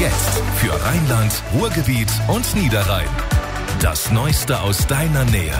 Jetzt für Rheinland, Ruhrgebiet und Niederrhein. Das Neueste aus deiner Nähe.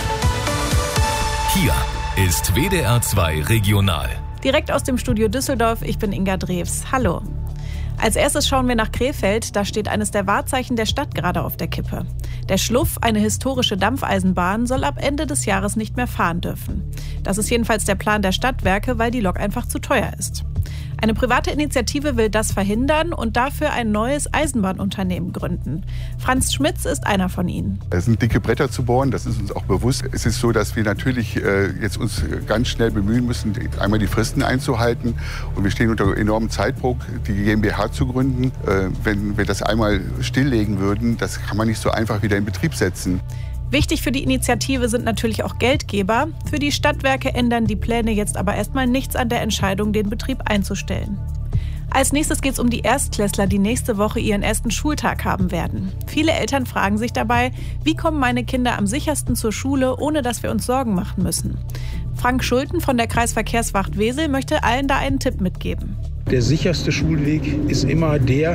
Hier ist WDR 2 Regional. Direkt aus dem Studio Düsseldorf, ich bin Inga Drews. Hallo. Als erstes schauen wir nach Krefeld. Da steht eines der Wahrzeichen der Stadt gerade auf der Kippe. Der Schluff, eine historische Dampfeisenbahn, soll ab Ende des Jahres nicht mehr fahren dürfen. Das ist jedenfalls der Plan der Stadtwerke, weil die Lok einfach zu teuer ist. Eine private Initiative will das verhindern und dafür ein neues Eisenbahnunternehmen gründen. Franz Schmitz ist einer von ihnen. Es sind dicke Bretter zu bohren, das ist uns auch bewusst. Es ist so, dass wir natürlich jetzt uns ganz schnell bemühen müssen, einmal die Fristen einzuhalten. Und wir stehen unter enormem Zeitdruck, die GmbH zu gründen. Wenn wir das einmal stilllegen würden, das kann man nicht so einfach wieder in Betrieb setzen. Wichtig für die Initiative sind natürlich auch Geldgeber. Für die Stadtwerke ändern die Pläne jetzt aber erstmal nichts an der Entscheidung, den Betrieb einzustellen. Als nächstes geht es um die Erstklässler, die nächste Woche ihren ersten Schultag haben werden. Viele Eltern fragen sich dabei, wie kommen meine Kinder am sichersten zur Schule, ohne dass wir uns Sorgen machen müssen. Frank Schulten von der Kreisverkehrswacht Wesel möchte allen da einen Tipp mitgeben. Der sicherste Schulweg ist immer der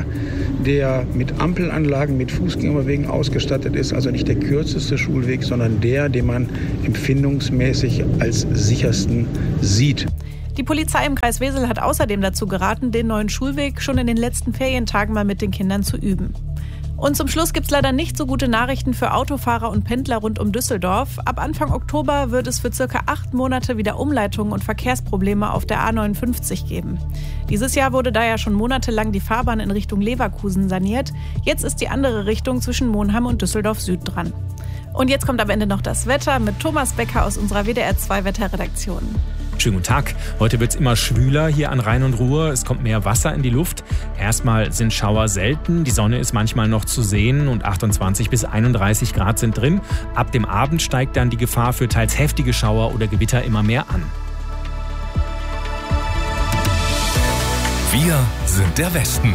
mit Ampelanlagen, mit Fußgängerwegen ausgestattet ist. Also nicht der kürzeste Schulweg, sondern der, den man empfindungsmäßig als sichersten sieht. Die Polizei im Kreis Wesel hat außerdem dazu geraten, den neuen Schulweg schon in den letzten Ferientagen mal mit den Kindern zu üben. Und zum Schluss gibt's leider nicht so gute Nachrichten für Autofahrer und Pendler rund um Düsseldorf. Ab Anfang Oktober wird es für circa 8 Monate wieder Umleitungen und Verkehrsprobleme auf der A59 geben. Dieses Jahr wurde da ja schon monatelang die Fahrbahn in Richtung Leverkusen saniert. Jetzt ist die andere Richtung zwischen Monheim und Düsseldorf Süd dran. Und jetzt kommt am Ende noch das Wetter mit Thomas Becker aus unserer WDR 2 Wetterredaktion. Schönen guten Tag. Heute wird es immer schwüler hier an Rhein und Ruhr. Es kommt mehr Wasser in die Luft. Erstmal sind Schauer selten. Die Sonne ist manchmal noch zu sehen und 28 bis 31 Grad sind drin. Ab dem Abend steigt dann die Gefahr für teils heftige Schauer oder Gewitter immer mehr an. Wir sind der Westen.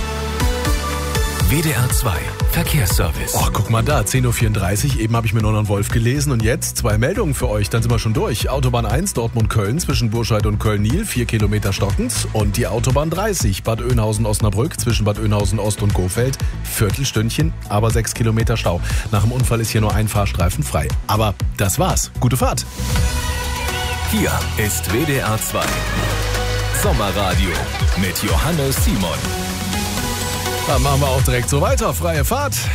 WDR 2 Verkehrsservice. Ach, guck mal da, 10.34 Uhr, eben habe ich mir noch einen Wolf gelesen und jetzt 2 Meldungen für euch, dann sind wir schon durch. Autobahn 1 Dortmund-Köln zwischen Burscheid und Köln-Nil, 4 Kilometer stockend. Und die Autobahn 30 Bad Oeynhausen-Osnabrück zwischen Bad Oeynhausen-Ost und Gohfeld, Viertelstündchen, aber 6 Kilometer Stau. Nach dem Unfall ist hier nur ein Fahrstreifen frei. Aber das war's, gute Fahrt. Hier ist WDR 2 Sommerradio mit Johannes Simon. Dann machen wir auch direkt so weiter, freie Fahrt.